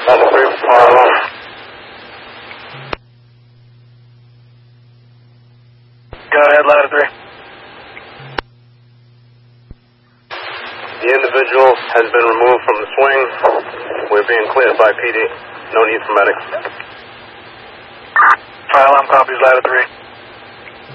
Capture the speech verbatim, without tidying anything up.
Ladder three, fire alarm. Go ahead, ladder three. The individual has been removed from the swing. We're being cleared by P D. No need for medics. Fire alarm copies, ladder three.